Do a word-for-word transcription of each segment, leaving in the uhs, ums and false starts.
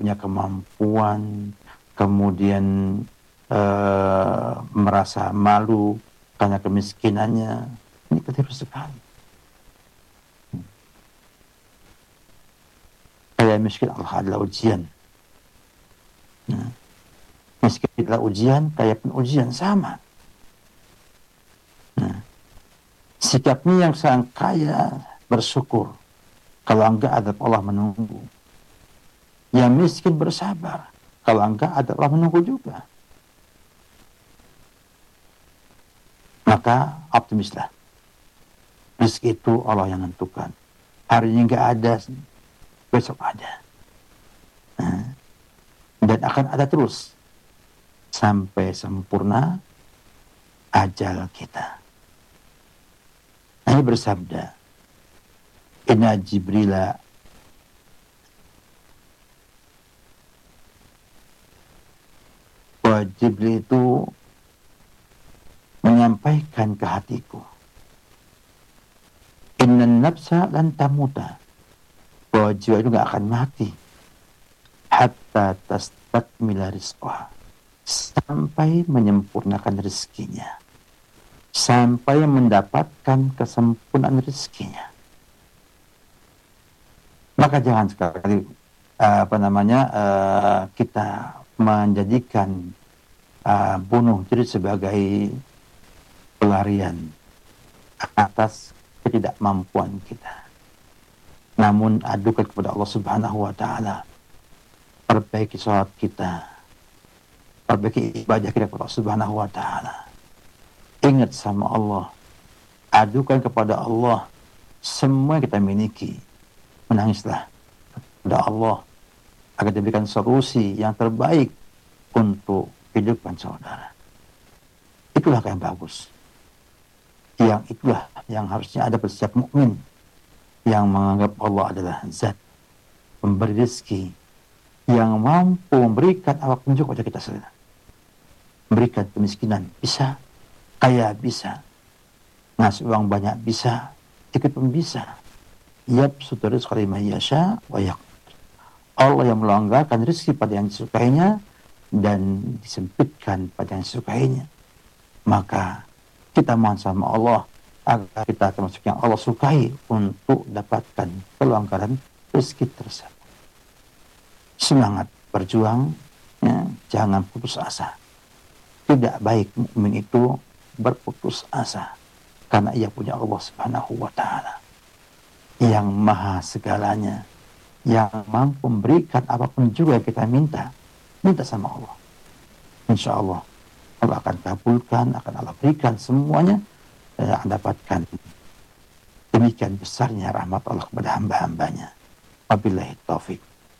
punya kemampuan, kemudian uh, merasa malu karena kemiskinannya. Ini kecil sekali. Kayak miskin, Allah adalah ujian. Nah, miskin adalah ujian, kaya pun ujian, sama. Nah, sikapnya yang sang kaya bersyukur, kalau enggak adab Allah menunggu. Yang miskin bersabar, kalau enggak adab Allah menunggu juga. Maka optimislah. Rezeki itu Allah yang menentukan. Hari ini enggak ada, besok ada. Nah, dan akan ada terus sampai sempurna ajal kita. Ini bersabda, Inna Jibrila bahwa Jibril itu menyampaikan ke hatiku, Inna nafsa lan tamuta, bahwa jiwa itu gak akan mati hatta tastakmila rizqaha, sampai menyempurnakan rezekinya, sampai mendapatkan kesempurnaan rezekinya. Maka jangan sekali apa namanya uh, kita menjadikan uh, bunuh diri sebagai pelarian atas ketidakmampuan kita. Namun adukan kepada Allah Subhanahu wa taala. Perbaiki salat kita. Perbaiki ibadah kita kepada Allah Subhanahu wa taala. Ingat sama Allah. Adukan kepada Allah semua yang kita miliki. Menangislah kepada Allah agar diberikan solusi yang terbaik untuk kehidupan saudara. Itulah yang bagus. Yang itulah yang harusnya ada pada setiap mukmin yang menganggap Allah adalah zat pemberi rezeki yang mampu memberikan apapun juga kepada kita saudara. Memberikan kemiskinan bisa, kaya bisa, ngasih uang banyak bisa, sedikit pun bisa. Yabsutu rizqa liman yasha wa yaqdir. Allah yang melonggarkan rezeki pada yang disukainya dan disempitkan pada yang disukainya. Maka kita mohon sama Allah agar kita termasuk yang Allah sukai untuk dapatkan kelonggaran rezeki tersebut. Semangat berjuang, ya, jangan putus asa. Tidak baik mukmin itu berputus asa karena ia punya Allah Subhanahu wa taala yang maha segalanya, yang mampu memberikan apapun juga yang kita minta. Minta sama Allah. Insya Allah Allah akan kabulkan, akan Allah berikan semuanya, dan akan dapatkan. Demikian besarnya rahmat Allah kepada hamba-hambanya. Wabillahi taufik.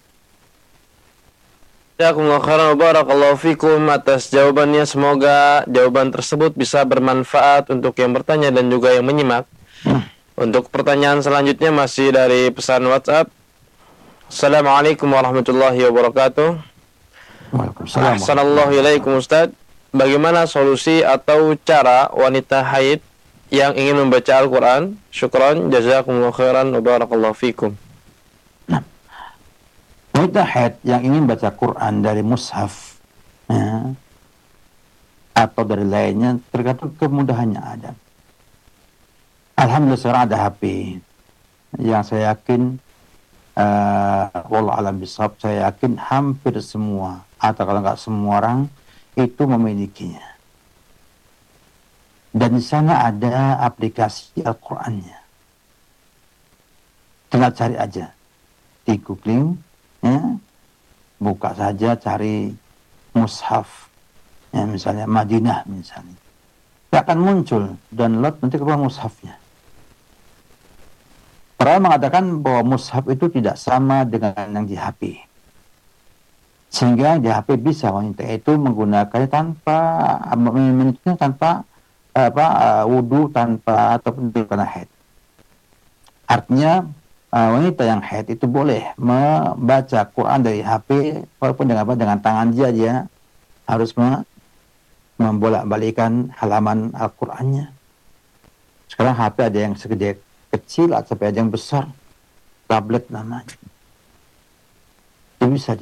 Jazakumullah khairan wa barakallahu fikum atas jawabannya. Semoga jawaban tersebut bisa bermanfaat untuk yang bertanya dan juga yang menyimak. Hmm. Untuk pertanyaan selanjutnya masih dari pesan WhatsApp. Assalamualaikum warahmatullahi wabarakatuh. Waalaikumsalam. Assalamualaikum ilaikum Ustaz. Bagaimana solusi atau cara wanita haid yang ingin membaca Al-Quran? Syukran, jazakumullah khairan wa barakallahu fikum. Nah, wanita haid yang ingin baca Quran dari mushaf, ya, atau dari lainnya, tergantung kemudahannya ada. Alhamdulillah sekarang ada H P yang saya yakin, uh, wallahu alam bisawab, saya yakin hampir semua atau kalau nggak semua orang itu memilikinya. Dan di sana ada aplikasi Al-Qur'annya. Tinggal cari aja di googling, ya, buka saja cari mushaf, ya, misalnya Madinah misalnya, ya akan muncul download, nanti keluar mushafnya. Para mengatakan bahwa mushaf itu tidak sama dengan yang di H P. Sehingga di H P bisa wanita itu menggunakannya tanpa menulisnya tanpa apa wudu, tanpa ataupun karena haid. Artinya wanita yang haid itu boleh membaca Quran dari H P walaupun dengan apa, dengan tangan dia dia harus membolak-balikan halaman Al-Qur'annya. Sekarang H P ada yang segede kecil atau ada yang besar, tablet namanya. Itu bisa